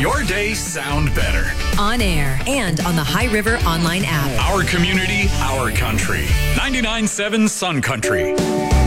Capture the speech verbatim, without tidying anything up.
your day sound better. On air and on the High River online app. Our community, our country. ninety-nine point seven Sun Country.